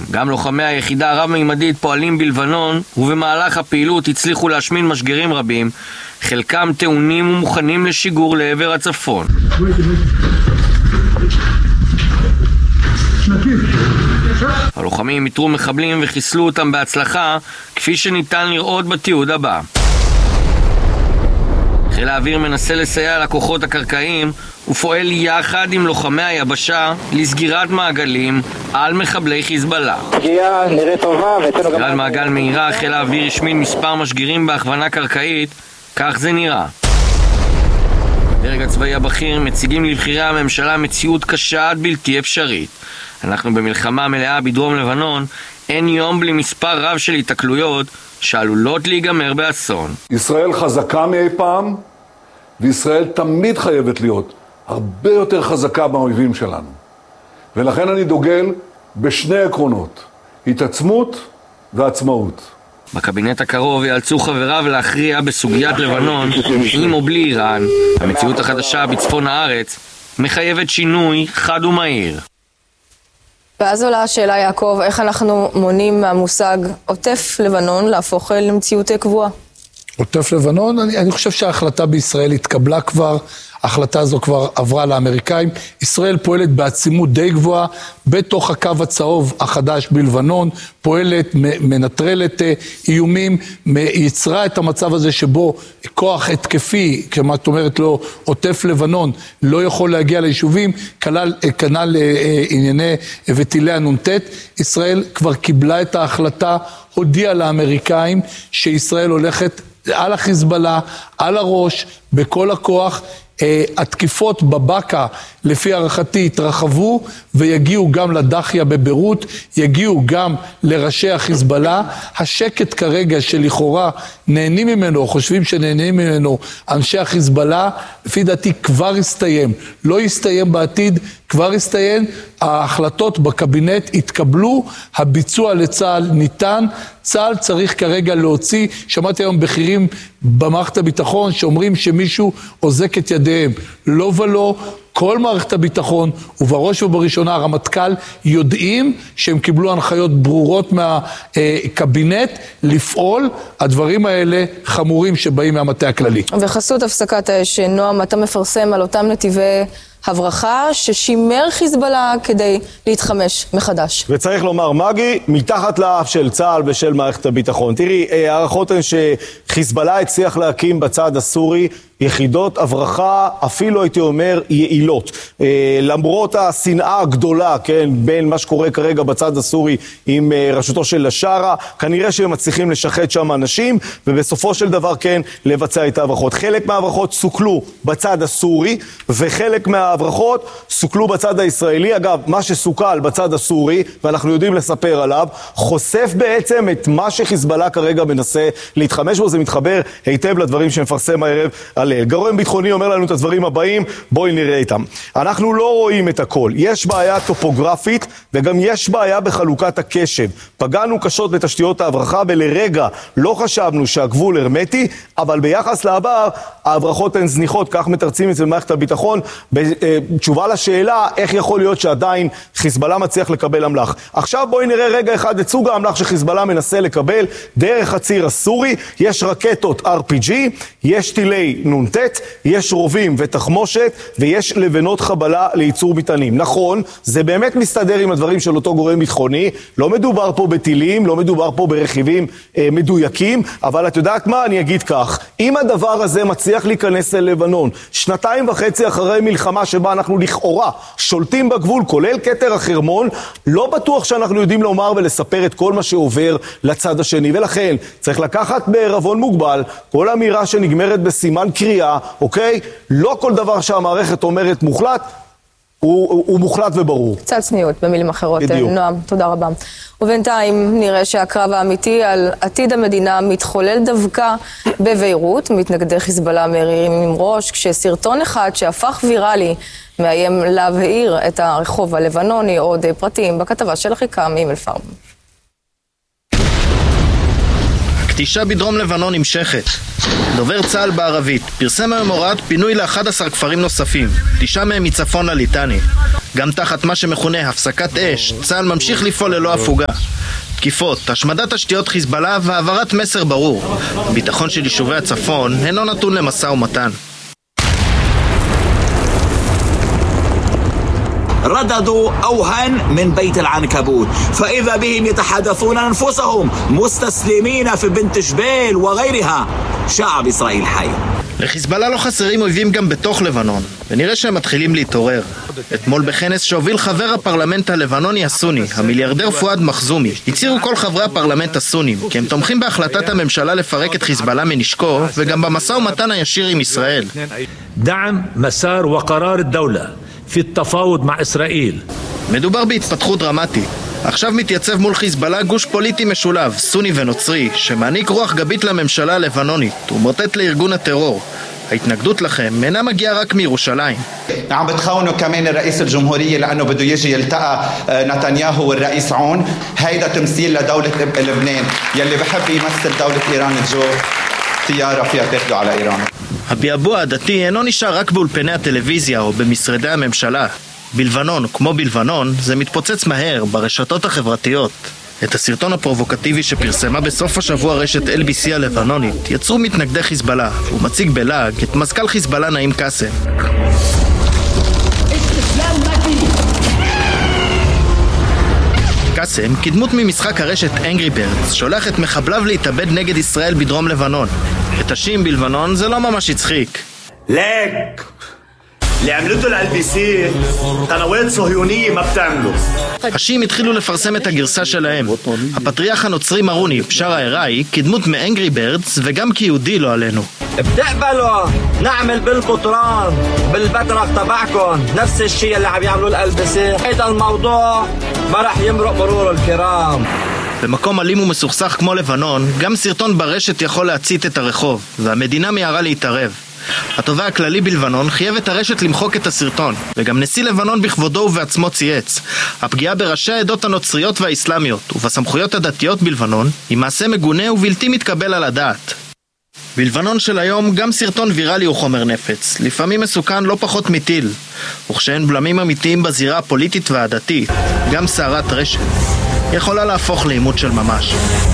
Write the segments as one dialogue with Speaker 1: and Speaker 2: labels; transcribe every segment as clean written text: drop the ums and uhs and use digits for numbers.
Speaker 1: גם לוחמי היחידה הרב-מימדית פועלים בלבנון, ובמהלך הפעילות הצליחו להשמין משגרים רבים, חלקם טעונים ומוכנים לשיגור לעבר הצפון. הלוחמים איתרו מחבלים וחיסלו אותם בהצלחה, כפי שניתן לראות בתיעוד הבא. חיל האוויר מנסה לסייע לכוחות הקרקעיים ופועל יחד עם לוחמי היבשה לסגירת מעגלים על מחבלי חיזבאללה. סגירת מעגל מהירה, חיל האוויר השמין מספר משגרים בהכוונה קרקעית, כך זה נראה. הדרג הצבאי הבכיר מציגים לבחירי הממשלה מציאות קשה עד בלתי אפשרית. אנחנו במלחמה מלאה בדרום לבנון, אין יום בלי מספר רב של התקלויות שעלולות להיגמר באסון.
Speaker 2: ישראל חזקה מאי פעם, וישראל תמיד חייבת להיות הרבה יותר חזקה באויבים שלנו. ולכן אני דוגל בשני עקרונות, התעצמות ועצמאות.
Speaker 1: בקבינט הקרוב יאלצו חבריו להכריע בסוגיית לבנון, עם או בלי איראן. המציאות החדשה בצפון הארץ מחייבת שינוי חד ומהיר.
Speaker 3: ואז עולה השאלה, יעקב, איך אנחנו מונעים מהמושג עוטף לבנון להפוך למציאות קבועה?
Speaker 4: עוטף לבנון, אני חושב שההחלטה בישראל התקבלה כבר, ההחלטה הזו כבר עברה לאמריקאים. ישראל פועלת בעצימות די גבוהה בתוך הקו הצהוב החדש בלבנון, פועלת, מנטרלת איומים, יצרה את המצב הזה שבו כוח התקפי, כמה את אומרת לו, עוטף לבנון, לא יכול להגיע ליישובים, כנ"ל ענייני וטילי הנונטט. ישראל כבר קיבלה את ההחלטה, הודיעה לאמריקאים שישראל הולכת על החיזבאללה, על הראש, בכל הכוח. התקיפות בבקה, לפי הערכתי, התרחבו ויגיעו גם לדחיה בבירות, יגיעו גם לראשי החיזבאללה. השקט כרגע שלכאורה נהנים ממנו, חושבים שנהנים ממנו אנשי החיזבאללה, לפי דעתי כבר הסתיים. לא יסתיים בעתיד, כבר הסתיים. ההחלטות בקבינט התקבלו, הביצוע לצה"ל ניתן, צה"ל צריך כרגע להוציא, שמעתי היום בכירים במערכת הביטחון שאומרים שמישהו עוזק את ידיהם. לא ולא, כל מערכת הביטחון ובראש ובראשונה הרמטכ"ל יודעים שהם קיבלו הנחיות ברורות מהקבינט לפעול. הדברים האלה חמורים שבאים מהמטה הכללי.
Speaker 3: וחסות הפסקת האש, נועם, אתה מפרסם על אותם נתיבי הברחה ששימר חיזבאללה כדי להתחמש מחדש.
Speaker 5: וצריך לומר, מגי, מתחת לאף של צה"ל ושל מערכת הביטחון. תראי, הערכות הן שחיזבאללה הצליח להקים בצד הסורי יחידות הברחה, אפילו הייתי אומר יעילות. למרות השנאה הגדולה, כן, בין מה שקורה כרגע בצד הסורי עם רשותו של לשרה, כנראה שהם מצליחים לשחט שם אנשים, ובסופו של דבר כן לבצע את ההברחות. חלק מההברחות סוכלו בצד הסורי, וחלק מההברחות סוכלו בצד הישראלי. אגב, מה שסוכל בצד הסורי, ואנחנו יודעים לספר עליו, חושף בעצם את מה שחיזבאללה כרגע מנסה להתחמש בו. זה מתחבר היטב לדברים שמפרסם הערב על גורם ביטחוני אומר לנו את הדברים הבאים, בואי נראה איתם. אנחנו לא רואים את הכל. יש בעיה טופוגרפית וגם יש בעיה בחלוקת הקשב. פגענו קשות בתשתיות ההברחה ולרגע לא חשבנו שהגבול הרמטי, אבל ביחס לעבר ההברחות הן זניחות, כך מתרצים את זה במערכת הביטחון. בתשובה לשאלה איך יכול להיות שעדיין חיזבאללה מצליח לקבל אמל"ח. עכשיו בואי נראה רגע אחד את סוג האמל"ח שחיזבאללה מנסה לקבל דרך הציר הסורי. יש רקטות RPG, יש טילי נונטט, יש רובים ותחמושת ויש לבנות חבלה לייצור מטענים. נכון, זה באמת מסתדר עם הדברים של אותו גורם ביטחוני, לא מדובר פה בטילים, לא מדובר פה ברכיבים מדויקים, אבל את יודעת מה? אני אגיד כך, אם הדבר הזה מצליח להיכנס ללבנון 2.5 אחרי מלחמה שבה אנחנו לכאורה שולטים בגבול, כולל כתר החרמון, לא בטוח שאנחנו יודעים לומר ולספר את כל מה שעובר לצד השני, ולכן צריך לקחת בערבון מוגבל כל אמירה שנגמרת בסימן קריאה, אוקיי? לא כל דבר שהמערכת אומרת מוחלט, הוא מוחלט וברור. קצת צניעות, במילים אחרות. בדיוק. נועם, תודה רבה. ובינתיים נראה שהקרב האמיתי על עתיד המדינה מתחולל דווקא בביירות. מתנגדי חיזבאללה מרירים עם ראש, כשסרטון אחד שהפך ויראלי מאיים להבעיר את הרחוב הלבנוני. עוד פרטים בכתבה של אחיקם עם אלפרב.
Speaker 6: הנטישה בדרום לבנון נמשכת. דובר צה"ל בערבית פרסם היום הוראת פינוי ל-11 כפרים נוספים, 9 מהם מצפון לליטני. גם תחת מה שמכונה הפסקת אש, צה"ל ממשיך לפעול ללא הפוגה. תקיפות, השמדת תשתיות חיזבאללה והעברת מסר ברור. ביטחון של יישובי הצפון אינו נתון למשא ומתן.
Speaker 7: رددوا أوهن من بيت العنكبوت فإذا بهم يتحدثون أنفسهم مستسلمين في بنت جبيل وغيرها شعب إسرائيل حي.
Speaker 6: לחיזבאללה לא חסרים אויבים גם בתוך לבנון, ונראה שהם מתחילים להתעורר. אתמול בכנס שהוביל חבר הפרלמנט הלבנוני הסוני, המיליארדר פואד מחזומי, הצהירו כל חברי הפרלמנט הסונים כי הם תומכים בהחלטת הממשלה לפרק את חיזבאללה מנשקו, וגם במשא ומתן הישיר עם ישראל.
Speaker 8: דעם מסאר וקראר הדולה في التفاوض مع إسرائيل.
Speaker 6: מדובר בהתפתחות דרמטית. עכשיו מתייצב מול חיזבאללה גוש פוליטי משולב, סוני ונוצרי, שמעניק רוח גבית לממשלה הלבנונית ומוטט לארגון הטרור. ההתנגדות לכם אינה מגיעה רק מירושלים.
Speaker 9: عم بتخونوا كمان الرئيس الجمهورية لأنه بده يجي يلتقى نتنياهو والرئيس عون. هيدا تمثيل لدولة لبنان يلي بحب يمثل دولة إيران جو طيارة فيها تاخده على إيران.
Speaker 6: הביעבוע הדתי אינו נשאר רק באולפני הטלוויזיה או במשרדי הממשלה. בלבנון, כמו בלבנון, זה מתפוצץ מהר ברשתות החברתיות. את הסרטון הפרובוקטיבי שפרסמה בסוף השבוע רשת LBC הלבנונית יצרו מתנגדי חיזבאללה. הוא מציג בלעג את מזכ"ל חיזבאללה נעים קאסם. קאסם, כדמות ממשחק הרשת Angry Birds, שולח את מחבליו להתאבד נגד ישראל בדרום לבנון. את השיעים בלבנון זה לא ממש הצחיק.
Speaker 7: لك اللي عملته ال-LBC قنوات صهيونية ما بتعمله.
Speaker 6: השיעים התחילו לפרסם את הגרסה שלהם. הפטריארך הנוצרי מרוני, בשארה אראי, כדמות מ-Angry Birds וגם כיהודי לא עלינו.
Speaker 10: بتقبلوا نعمل بالقطران بالبترك تبعكم نفس الشيء اللي عم يعملوا ال-LBC. هذا الموضوع ما رح يمرق مرور الكرام.
Speaker 6: במקום אלים ומסוכסך כמו לבנון, גם סרטון ברשת יכול להצית את הרחוב, והמדינה מיהרה להתערב. התובע הכללי בלבנון חייב את הרשת למחוק את הסרטון, וגם נשיא לבנון בכבודו ובעצמו צייץ. הפגיעה בראשי העדות הנוצריות והאסלאמיות ובסמכויות הדתיות בלבנון היא מעשה מגונה ובלתי מתקבל על הדעת. בלבנון של היום גם סרטון ויראלי הוא חומר נפץ, לפעמים מסוכן לא פחות מטיל, וכשאין בלמים אמיתיים בזירה הפוליטית והדתית, גם סערת רשת יכולה להפוך לעימות של ממש.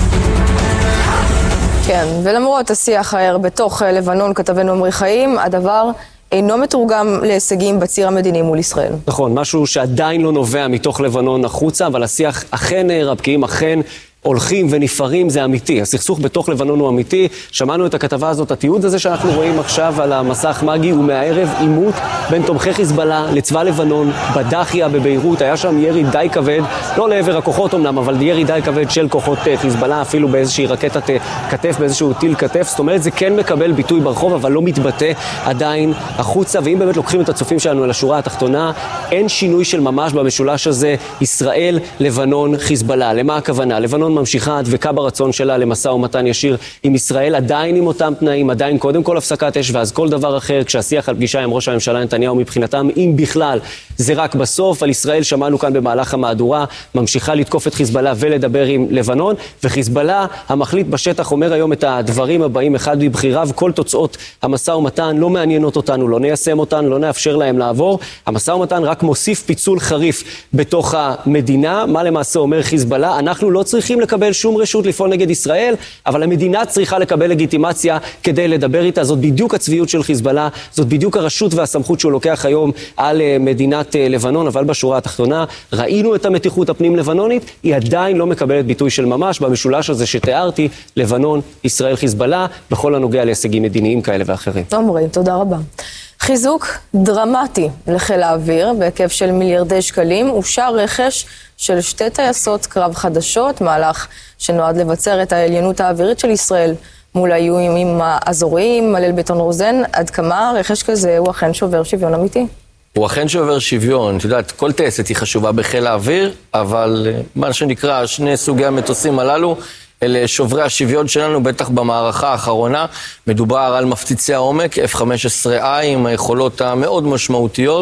Speaker 3: כן, ולמרות השיח הער בתוך לבנון, כתבנו עמרי חיים, הדבר אינו מתורגם להישגים בציר המדיני מול ישראל.
Speaker 11: נכון, משהו שעדיין לא נובע מתוך לבנון החוצה, אבל השיח אכן הער, הבקיעים אכן הולכים ונפערים, זה אמיתי. הסכסוך בתוך לבנון הוא אמיתי. שמענו את הכתבה הזאת, התיעוד הזה שאנחנו רואים עכשיו על המסך מגי, הוא מהערב עימות בין תומכי חיזבאללה לצבא לבנון בדחיה בביירות. היה שם ירי די כבד, לא לעבר הכוחות אמנם, אבל ירי די כבד של כוחות חיזבאללה, אפילו באיזושהי רקטת כתף, באיזשהו טיל כתף. זאת אומרת, זה כן מקבל ביטוי ברחוב, אבל לא מתבטא עדיין החוצה. ואם באמת לוקחים את הצופים שלנו אל השורה התחתונה, אין שינוי של ממש במשולש הזה, ישראל, לבנון, חיזבאללה. למה הכוונה? לבנון ממשיכה דבקה ברצון שלה למשא ומתן ישיר עם ישראל, עדיין עם אותם תנאים, עדיין קודם כל הפסקת אש ואז כל דבר אחר, כשהשיח על פגישה עם ראש הממשלה נתניהו מבחינתם, אם בכלל, זה רק בסוף. על ישראל שמענו כאן במהלך המהדורה, ממשיכה לתקוף את חיזבאללה ולדבר עם לבנון, וחיזבאללה המחליט בשטח אומר היום את הדברים הבאים, אחד מבחיריו, כל תוצאות המשא ומתן לא מעניינות אותנו, לא ניישם אותן, לא נאפשר להם לעבור. המשא ומתן רק מוסיף פיצול חריף בתוך המדינה. מה למעשה אומר חיזבאללה? אנחנו לא צריכים לקבל שום רשות לפעול נגד ישראל, אבל המדינה צריכה לקבל לגיטימציה כדי לדבר איתה. זאת בדיוק הצביעות של חיזבאללה, זאת בדיוק הרשות והסמכות שהוא לוקח היום על מדינת לבנון, אבל בשורה התחתונה ראינו את המתיחות הפנים לבנונית, היא עדיין לא מקבלת ביטוי של ממש במשולש הזה שתיארתי, לבנון, ישראל, חיזבאללה, בכל הנוגע להישגים מדיניים כאלה ואחרים.
Speaker 3: עמרי, תודה רבה. חיזוק דרמטי לחיל האוויר בהיקף של מיליארדי שקלים, אושר רכש של 2 טייסות קרב חדשות, מהלך שנועד לבצר את העליונות האווירית של ישראל מול האיומים האזוריים. מלל ביטון רוזן, עד כמה רכש כזה הוא אכן שובר שוויון אמיתי?
Speaker 1: הוא אכן שובר שוויון. את יודעת, כל טייסת היא חשובה בחיל האוויר, אבל מה שנקרא, שני סוגי המטוסים הללו, אלה שוברי השוויון שלנו, בטח במערכה האחרונה. מדובר על מפציצי העומק, F-15I, עם היכולות המאוד משמעותיות,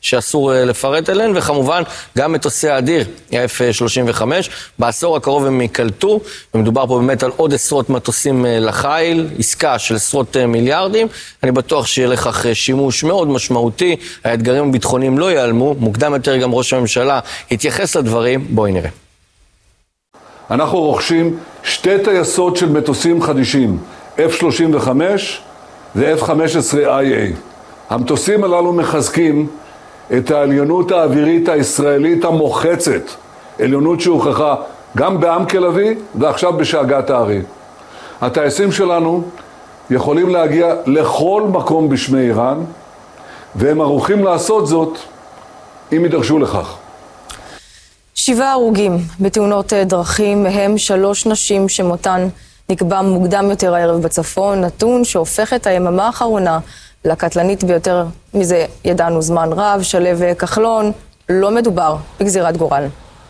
Speaker 1: שאסור לפרט אליהן, וכמובן גם מטוסי האדיר, F-35, בעשור הקרוב הם יקלטו, ומדובר פה באמת על עוד עשרות מטוסים לחיל, עסקה של עשרות מיליארדים, אני בטוח שיהיה לכך שימוש מאוד משמעותי, האתגרים הביטחוניים לא ייעלמו, מוקדם יותר גם ראש הממשלה התייחס לדברים, בואי נראה.
Speaker 2: אנחנו רוכשים 2 טייסות של מטוסים חדישים, F-35 ו-F-15IA. המטוסים הללו מחזקים את העליונות האווירית הישראלית המוחצת, עליונות שהוכחה גם בעמק לוי ועכשיו בשאגת הארי. הטייסים שלנו יכולים להגיע לכל מקום בשמי איראן, והם ערוכים לעשות זאת אם יידרשו לכך.
Speaker 3: 7 הרוגים בתאונות דרכים, מהם 3 נשים שמותן נקבע מוקדם יותר הערב בצפון, נתון שהופך את היממה האחרונה לקטלנית ביותר מזה ידענו זמן רב. שלו כחלון, לא מדובר בגזירת גורל.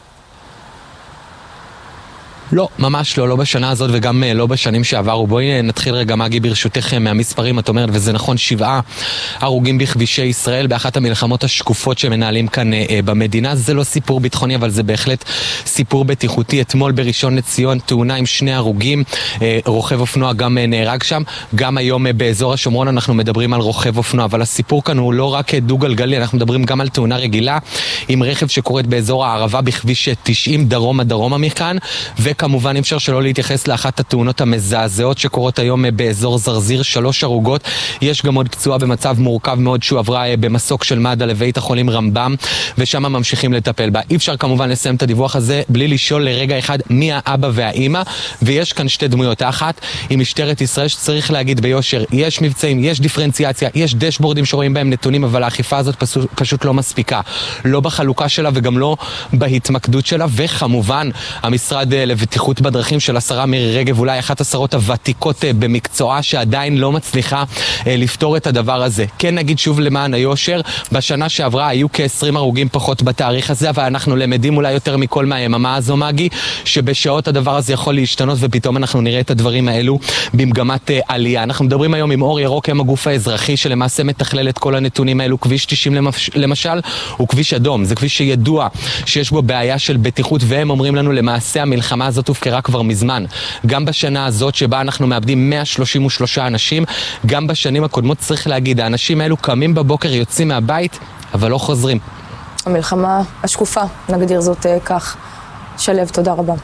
Speaker 12: לא, ממש לא, לא בשנה הזאת וגם לא בשנים שעברו. בואי נתחיל רגע, מגי, ברשותך מהמספרים. את אומרת, וזה נכון, 7 הרוגים בכבישי ישראל באחת המלחמות השקופות שמנהלים כאן במדינה. זה לא סיפור ביטחוני, אבל זה בהחלט סיפור בטיחותי. אתמול בראשון לציון תאונה עם 2 הרוגים, רוכב אופנוע גם נהרג שם. גם היום באזור השומרון אנחנו מדברים על רוכב אופנוע, אבל הסיפור כאן הוא לא רק דו-גלגלי, אנחנו מדברים גם על תאונה רגילה עם רכב שקורית באזור הערבה בכביש 90 דרומה מכאן, כמובן אפשר שלא להתייחס לאחת התאונות המזעזעות שקורות היום באזור זרזיר, 3 הרוגות. יש גם עוד פצועה במצב מורכב מאוד שעברה במסוק של מד"א לבית החולים רמב"ם, ושם ממשיכים לטפל בה. אי אפשר כמובן לסיים את הדיווח הזה בלי לשאול לרגע אחד מי האבא והאימא, ויש כאן 2 דמויות. האחת היא משטרת ישראל, שצריך להגיד ביושר, יש מבצעים, יש דיפרנציאציה, יש דשבורדים שרואים בהם נתונים, אבל האכיפה הזאת פשוט לא מספיקה. לא בחלוקה שלה וגם לא בהתמקדות שלה, וכמובן המשרד לבטיחות בדרכים של השרה מירי רגב, אולי אחת השרות הוותיקות במקצועה שעדיין לא מצליחה לפתור את הדבר הזה. כן, נגיד שוב למען היושר, בשנה שעברה היו כ-20 הרוגים פחות בתאריך הזה, אבל אנחנו למדים אולי יותר מכל מהיממה הזו, מגי, שבשעות הדבר הזה יכול להשתנות, ופתאום אנחנו נראה את הדברים האלו במגמת עלייה. אנחנו מדברים היום עם אור ירוק, הם הגוף האזרחי שלמעשה מתכלל את כל הנתונים האלו. כביש 90 למשל הוא כביש אדום, זה כביש שידוע שיש בו בעיה של בטיחות, והם אומרים לנו למעשה המלחמה הזאת הופקרה כבר מזמן. גם בשנה הזאת שבה אנחנו מאבדים 133 אנשים, גם בשנים הקודמות צריך להגיד, האנשים האלו קמים בבוקר, יוצאים מהבית, אבל לא חוזרים.
Speaker 3: המלחמה השקופה, נגדיר זאת כך. שלו, תודה רבה.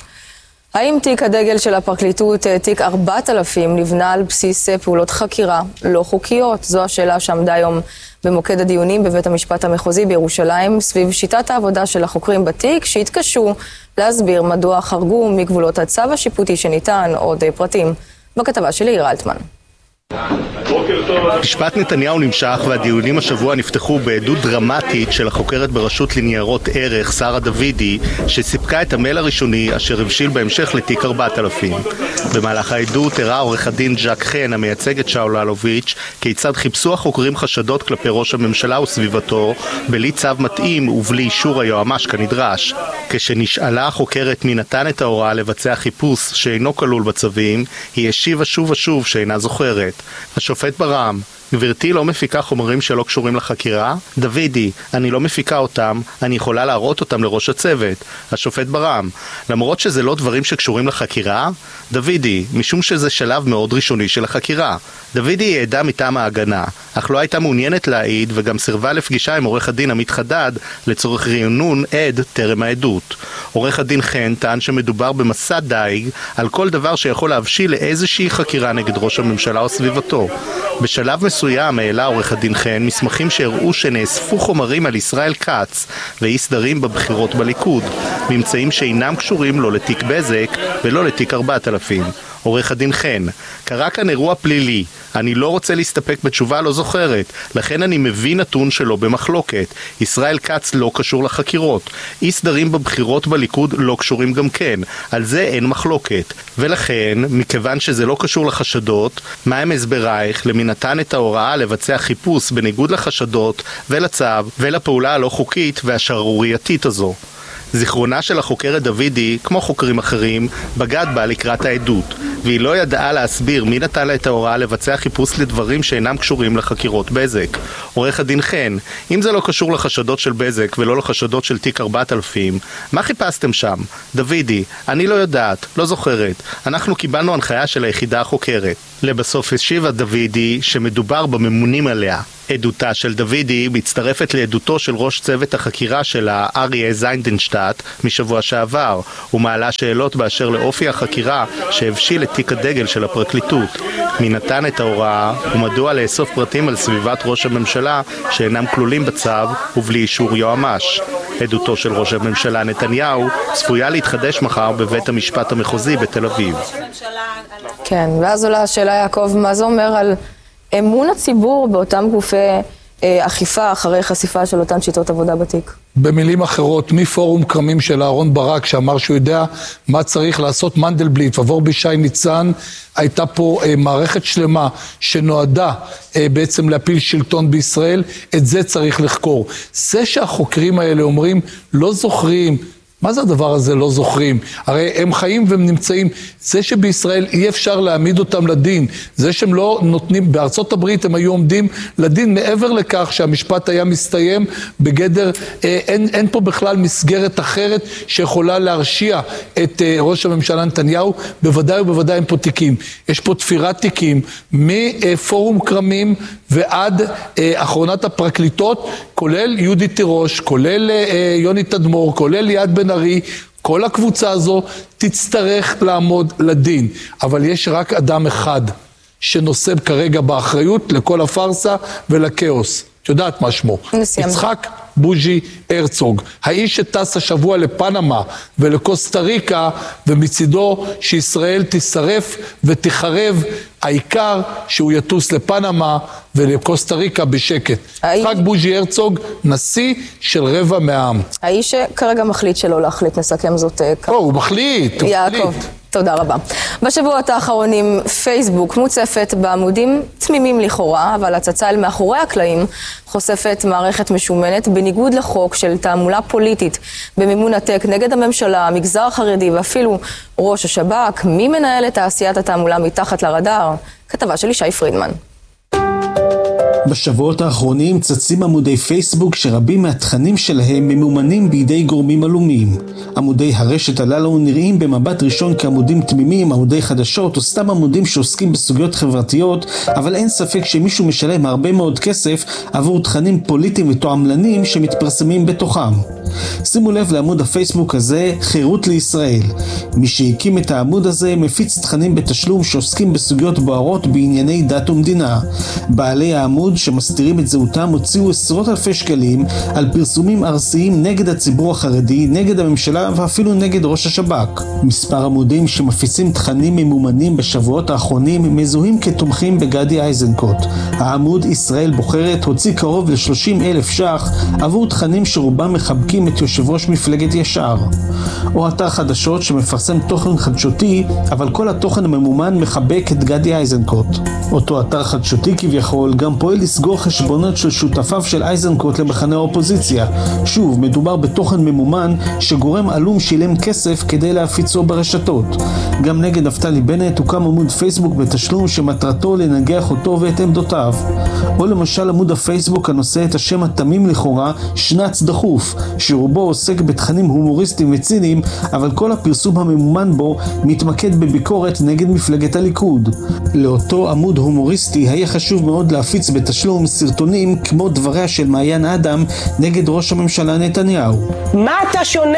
Speaker 3: האם תיק הדגל של הפרקליטות, תיק 4000, נבנה על בסיס פעולות חקירה לא חוקיות? זו השאלה שעמדה היום במוקד הדיונים בבית המשפט המחוזי בירושלים, סביב שיטת העבודה של החוקרים בתיק, שהתקשו להסביר מדוע חרגו מגבולות הצו השיפוטי שניתן. עוד פרטים בכתבה של יאיר אלטמן.
Speaker 5: משפט נתניהו נמשך, והדיונים השבוע נפתחו בעדות דרמטית של החוקרת ברשות לניירות ערך, שרה דוידי, שסיפקה את המייל הראשוני אשר הבשיל בהמשך לתיק 4000. במהלך העדות הראה עורך הדין ז'ק חן, המייצג את שאול אלוביץ', כיצד חיפשו החוקרים חשדות כלפי ראש הממשלה וסביבתו בלי צו מתאים ובלי אישור היועמ"ש כנדרש. כשנשאלה החוקרת מי נתן את ההוראה לבצע חיפוש שאינו כלול בצווים, היא השיבה שוב ושוב שאינה זוכרת. השופט ברם, גברתי לא מפיקה חומרים שלא קשורים לחקירה? דוידי, אני לא מפיקה אותם, אני יכולה להראות אותם לראש הצוות. השופט ברם, למרות שזה לא דברים שקשורים לחקירה? דוידי, משום שזה שלב מאוד ראשוני של החקירה. דוידי היא עדה מטעם ההגנה, אך לא הייתה מעוניינת להעיד וגם סירבה לפגישה עם עורך הדין עמית חדד לצורך רענון עד טרם העדות. עורך הדין חן טען שמדובר במסע דייג על כל דבר שיכול להבשיל לאיזושהי חקירה נגד ראש הממשלה או סביבתו. בשלב מסוים העלה עורך הדין חן מסמכים שהראו שנאספו חומרים על ישראל כץ ואי סדרים בבחירות בליכוד, ממצאים שאינם קשורים לא לתיק בזק ולא לתיק 4000. עורך הדין חן, קרה כאן אירוע פלילי, אני לא רוצה להסתפק בתשובה לא זוכרת, לכן אני מבין נתון שלו במחלוקת. ישראל כץ לא קשור לחקירות, אי סדרים בבחירות בליכוד לא קשורים גם כן, על זה אין מחלוקת. ולכן, מכיוון שזה לא קשור לחשדות, מה הם הסברייך למי נתן את ההוראה לבצע חיפוש בניגוד לחשדות ולצו ולפעולה הלא חוקית והשערורייתית הזו? זיכרונה של החוקרת דוידי, כמו חוקרים אחרים, בגד בה לקראת העדות.
Speaker 6: והיא לא ידעה להסביר מי נתן לה את ההוראה לבצע חיפוש לדברים שאינם קשורים לחקירות בזק. עורך הדין חן, אם זה לא קשור לחשדות של בזק ולא לחשדות של תיק 4000, מה חיפשתם שם? דוידי, אני לא יודעת, לא זוכרת. אנחנו קיבלנו הנחיה של היחידה החוקרת. לבסוף השיבה דוידי שמדובר בממונים עליה. עדותה של דוידי מצטרפת לעדותו של ראש צוות החקירה שלה, אריה זיינדנשטט, משבוע שעבר, ומעלה שאלות באשר לאופי החקירה שהבשיל את תיק הדגל של הפרקליטות. מי נתן את ההוראה ומדוע לאסוף פרטים על סביבת ראש הממשלה שאינם כלולים בצו ובלי אישור יועמ"ש. עדותו של ראש הממשלה נתניהו צפויה להתחדש מחר בבית המשפט המחוזי בתל אביב.
Speaker 3: כן, ואז עולה השאלה, יעקב, מה זה אומר על אמון הציבור באותם גופי אכיפה אחרי חשיפה של אותן שיטות עבודה בתיק?
Speaker 4: במילים אחרות, מפורום קרמים של אהרון ברק שאמר שהוא יודע מה צריך לעשות, מנדלבליט ועבור בשי ניצן, הייתה פה מערכת שלמה שנועדה בעצם להפיל שלטון בישראל, את זה צריך לחקור. זה שהחוקרים האלה אומרים לא זוכרים, מה זה הדבר הזה לא זוכרים? הרי הם חיים והם נמצאים, זה שבישראל אי אפשר להעמיד אותם לדין, זה שהם לא נותנים, בארצות הברית הם היו עומדים לדין מעבר לכך שהמשפט היה מסתיים בגדר, אין פה בכלל מסגרת אחרת שיכולה להרשיע את ראש הממשלה נתניהו, בוודאי ובוודאי הם פה תיקים. יש פה תפירת תיקים מפורום קרמים ועד אחרונת הפרקליטות, כולל יהודי תירוש, כולל יוני תדמור, כולל ליעד בן ארי, כל הקבוצה הזו תצטרך לעמוד לדין. אבל יש רק אדם אחד שנושא כרגע באחריות לכל הפרסה ולכאוס. את יודעת מה שמו? יצחק בוז'י הרצוג. האיש שטס השבוע לפנמה ולקוסטה ריקה, ומצידו שישראל תישרף ותחרב, העיקר שהוא יטוס לפנמה ולקוסטה ריקה בשקט. יצחק בוז'י הרצוג, נשיא של רבע מהעם.
Speaker 3: האיש שכרגע מחליט שלא להחליט, נסכם זאת ככה.
Speaker 4: הוא מחליט, הוא מחליט.
Speaker 3: יעקב, תודה רבה. בשבועות האחרונים פייסבוק מוצפת בעמודים תמימים לכאורה, אבל הצצה אל מאחורי הקלעים חושפת מערכת משומנת בניגוד לחוק של תעמולה פוליטית במימון עתק נגד הממשלה, המגזר החרדי ואפילו ראש השב"כ. מי מנהל את תעשיית התעמולה מתחת לרדאר? כתבה של ישי פרידמן.
Speaker 13: בשבועות האחרונים צצים עמודי פייסבוק שרבים מהתכנים שלהם ממומנים בידי גורמים עלומים. עמודי הרשת הללו נראים במבט ראשון כעמודים תמימים, עמודי חדשות או סתם עמודים שעוסקים בסוגיות חברתיות, אבל אין ספק שמישהו משלם הרבה מאוד כסף עבור תכנים פוליטיים ותועמלנים שמתפרסמים בתוכם. שימו לב לעמוד הפייסבוק הזה, חירות לישראל. מי שהקים את העמוד הזה מפיץ תכנים בתשלום שעוסקים בסוגיות בוערות בענייני דת ומדינה. בעלי העמוד שמסתירים את זהותם הוציאו עשרות אלפי שקלים על פרסומים ארסיים נגד הציבור החרדי, נגד הממשלה ואפילו נגד ראש השב"כ. מספר עמודים שמפיצים תכנים ממומנים בשבועות האחרונים מזוהים כתומכים בגדי איזנקוט. העמוד ישראל בוחרת הוציא קרוב ל-30,000 ש"ח עבור תכנים שרובם מחבקים את יושב ראש מפלגת ישר. או אתר חדשות שמפרסם תוכן חדשותי, אבל כל התוכן הממומן מחבק את גדי איזנקוט. אותו אתר חדשותי כביכול גם פועל לסגור חשבונות של שותפיו של איזנקוט למחנה האופוזיציה. שוב, מדובר בתוכן ממומן שגורם עלום שילם כסף כדי להפיצו ברשתות. גם נגד נפתלי בנט הוקם עמוד פייסבוק בתשלום שמטרתו לנגח אותו ואת עמדותיו. או למשל עמוד הפייסבוק הנושא את השם התמים לכאורה שנץ דחוף, שרובו עוסק בתכנים הומוריסטיים וציניים, אבל כל הפרסום הממומן בו מתמקד בביקורת נגד מפלגת הליכוד. לאותו עמוד הומוריסטי היה חשוב מאוד להפיץ בתשלום סרטונים כמו דבריה של מעיין אדם נגד ראש הממשלה נתניהו.
Speaker 14: מה אתה שונה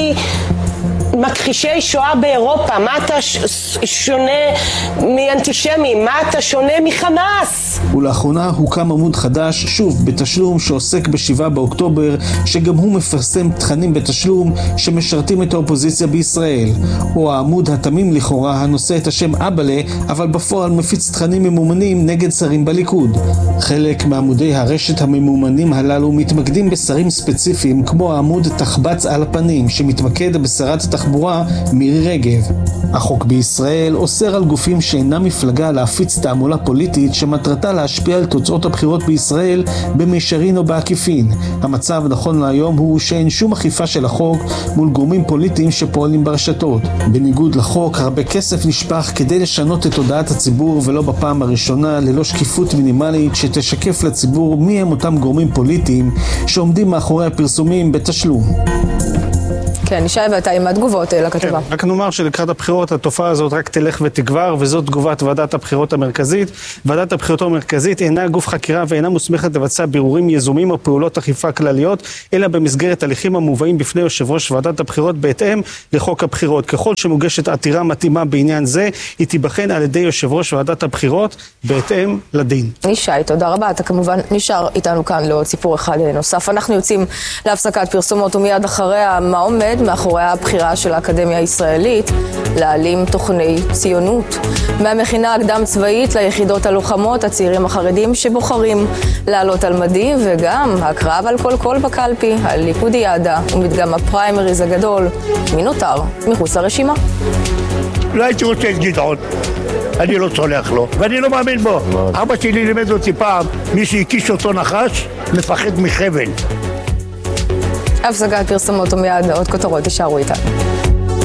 Speaker 14: מכחישי שואה באירופה? מה אתה שונה מאנטישמים? מה אתה שונה מחמאס?
Speaker 13: ולאחרונה הוקם עמוד חדש, שוב בתשלום, שעוסק ב7 באוקטובר, שגם הוא מפרסם תכנים בתשלום שמשרתים את האופוזיציה בישראל. או העמוד התמים לכאורה הנושא את השם אבאלה, אבל בפועל מפיץ תכנים ממומנים נגד שרים בליכוד. חלק מעמודי הרשת הממומנים הללו מתמקדים בשרים ספציפיים, כמו העמוד תחבץ על הפנים, שמתמקד בשרת התחבורה התחבורה מירי רגב. החוק בישראל אוסר על גופים שאינם מפלגה להפיץ תעמולה פוליטית שמטרתה להשפיע על תוצאות הבחירות בישראל במישרין או בעקיפין. המצב נכון להיום הוא שאין שום אכיפה של החוק מול גורמים פוליטיים שפועלים ברשתות. בניגוד לחוק, הרבה כסף נשפך כדי לשנות את תודעת הציבור, ולא בפעם הראשונה, ללא שקיפות מינימלית שתשקף לציבור מי הם אותם גורמים פוליטיים שעומדים מאחורי הפרסומים בתשלום.
Speaker 3: כן, ישי, ואתה עם התגובות לכתבה.
Speaker 15: כן, רק נאמר שלקראת הבחירות התופעה הזאת רק תלך ותגבר, וזאת תגובת ועדת הבחירות המרכזית. ועדת הבחירות המרכזית אינה גוף חקירה ואינה מוסמכת לבצע בירורים יזומים או פעולות אכיפה כלליות, אלא במסגרת הליכים המובאים בפני יושב ראש ועדת הבחירות בהתאם לחוק הבחירות. ככל שמוגשת עתירה מתאימה בעניין זה, היא תיבחן על ידי יושב ראש ועדת הבחירות בהתאם לדין.
Speaker 3: ישי, תודה רבה. אתה כמובן נשאר איתנו כאן לעוד סיפור אחד נוסף. אנחנו יוצאים להפסקת פרסומות ומיד אחריה מה עומד מאחורי הבחירה של האקדמיה הישראלית להעלים תוכני ציונות. מהמכינה הקדם צבאית ליחידות הלוחמות, הצעירים החרדים שבוחרים לעלות על מדים, וגם הקרב על כל קול בקלפי, הליכודיאדה ומדגם הפריימריז הגדול. מי נותר מחוץ לרשימה?
Speaker 16: לא הייתי רוצה את גדעון, אני לא צולח לו, ואני לא מאמין בו. אבא שלי לימד אותי פעם, מי שהקיש אותו נחש, מפחד מחבל.
Speaker 3: הפסקת פרסומות ומיד עוד כותרות, תשארו איתנו.